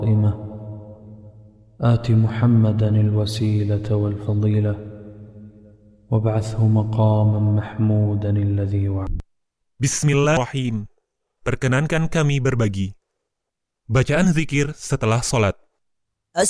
قائمة آت محمدا الوسيلة والفضيلة وابعثه مقاما محمودا الذي وعد. Bismillahirrahmanirrahim. Perkenankan kami berbagi bacaan zikir setelah sholat.